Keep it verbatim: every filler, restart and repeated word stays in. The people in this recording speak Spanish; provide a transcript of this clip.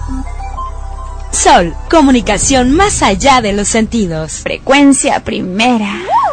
Sol, comunicación más allá de los sentidos. Frecuencia primera.